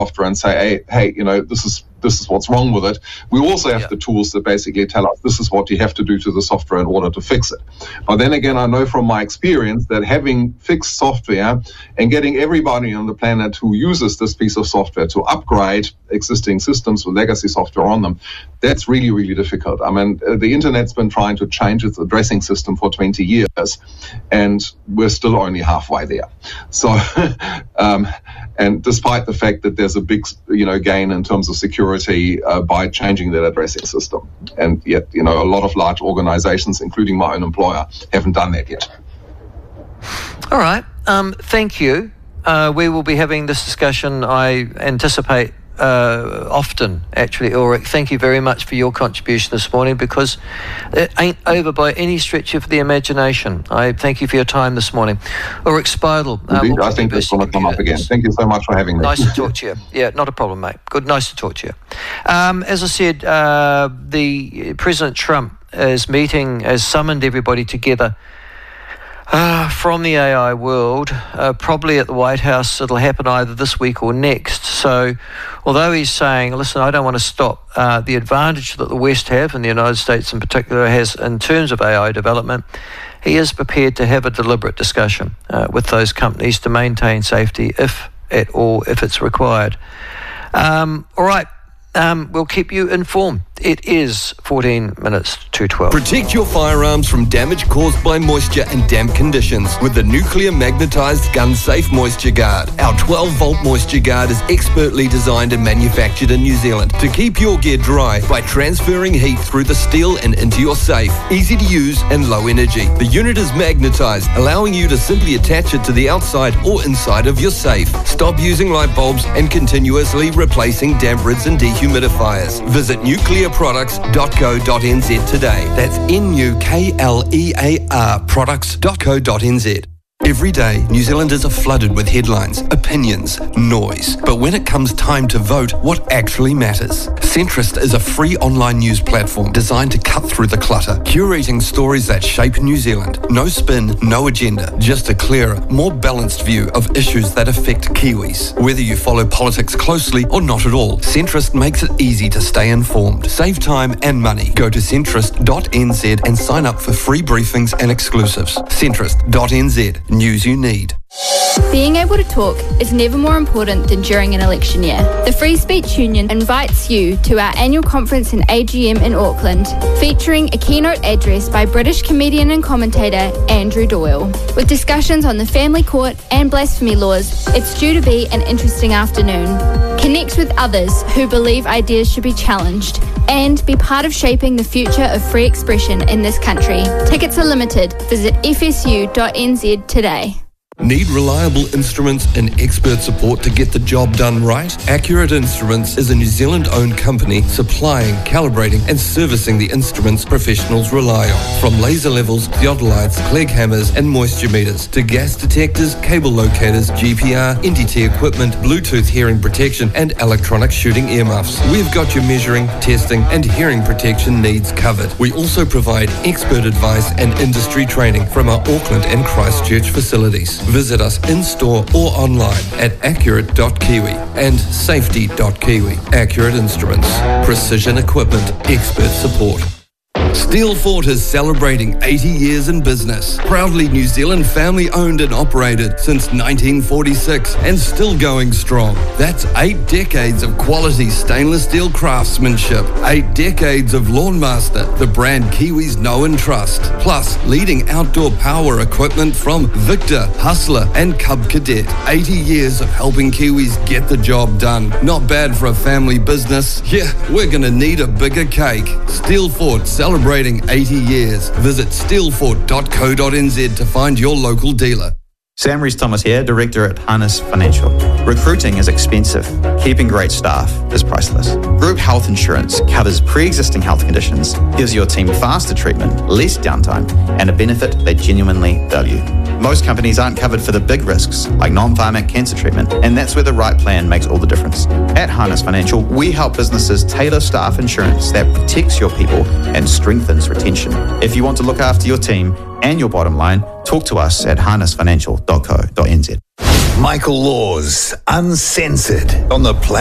software and say, hey, this is what's wrong with it. We also have the tools that basically tell us this is what you have to do to the software in order to fix it. But then again, I know from my experience that having fixed software and getting everybody on the planet who uses this piece of software to upgrade existing systems with legacy software on them, that's really, really difficult. I mean, the internet's been trying to change its addressing system for 20 years, and we're still only halfway there. So, and despite the fact that there's a big, gain in terms of security by changing that addressing system, and yet, a lot of large organizations, including my own employer, haven't done that yet. All right. Thank you. We will be having this discussion, I anticipate, often, actually. Ulrich, thank you very much for your contribution this morning, because it ain't over by any stretch of the imagination. I thank you for your time this morning. Ulrich Speidel. Indeed, I think that's going to come up again. Thank you so much for having me. Nice to talk to you. Yeah, not a problem, mate. Good, nice to talk to you. As I said, the President Trump has summoned everybody together from the AI world, probably at the White House. It'll happen either this week or next. So although he's saying, listen, I don't want to stop the advantage that the West have, and the United States in particular has, in terms of AI development, he is prepared to have a deliberate discussion with those companies to maintain safety, if it's required. All right. We'll keep you informed. It is 14 minutes to 12. Protect your firearms from damage caused by moisture and damp conditions with the nuclear magnetized gun safe Moisture Guard. Our 12-volt Moisture Guard is expertly designed and manufactured in New Zealand to keep your gear dry by transferring heat through the steel and into your safe. Easy to use and low energy. The unit is magnetized, allowing you to simply attach it to the outside or inside of your safe. Stop using light bulbs and continuously replacing damp rids and dehumidifiers. Visit nuclearproducts.co.nz today. That's NUKLEAR products.co.nz. Every day, New Zealanders are flooded with headlines, opinions, noise. But when it comes time to vote, what actually matters? Centrist is a free online news platform designed to cut through the clutter, curating stories that shape New Zealand. No spin, no agenda, just a clearer, more balanced view of issues that affect Kiwis. Whether you follow politics closely or not at all, Centrist makes it easy to stay informed. Save time and money. Go to centrist.nz and sign up for free briefings and exclusives. Centrist.nz. News you need. Being able to talk is never more important than during an election year. The Free Speech Union invites you to our annual conference and AGM in Auckland, featuring a keynote address by British comedian and commentator Andrew Doyle. With discussions on the family court and blasphemy laws, it's due to be an interesting afternoon. Connect with others who believe ideas should be challenged and be part of shaping the future of free expression in this country. Tickets are limited. Visit fsu.nz today. Need reliable instruments and expert support to get the job done right? Accurate Instruments is a New Zealand-owned company supplying, calibrating and servicing the instruments professionals rely on. From laser levels, theodolites, Clegg hammers and moisture meters to gas detectors, cable locators, GPR, NDT equipment, Bluetooth hearing protection and electronic shooting earmuffs. We've got your measuring, testing and hearing protection needs covered. We also provide expert advice and industry training from our Auckland and Christchurch facilities. Visit us in-store or online at accurate.kiwi and safety.kiwi. Accurate Instruments. Precision equipment. Expert support. Steelfort is celebrating 80 years in business. Proudly New Zealand family owned and operated since 1946 and still going strong. That's 8 decades of quality stainless steel craftsmanship. 8 decades of Lawnmaster, the brand Kiwis know and trust. Plus, leading outdoor power equipment from Victor, Hustler and Cub Cadet. 80 years of helping Kiwis get the job done. Not bad for a family business. Yeah, we're going to need a bigger cake. Steelfort celebrating 80 years. Visit steelfort.co.nz to find your local dealer. Sam Rees-Thomas here, Director at Harness Financial. Recruiting is expensive. Keeping great staff is priceless. Group health insurance covers pre-existing health conditions, gives your team faster treatment, less downtime, and a benefit they genuinely value. Most companies aren't covered for the big risks, like non-pharmac cancer treatment, and that's where the right plan makes all the difference. At Harness Financial, we help businesses tailor staff insurance that protects your people and strengthens retention. If you want to look after your team and your bottom line, talk to us at harnessfinancial.co.nz. Michael Laws, Uncensored, on the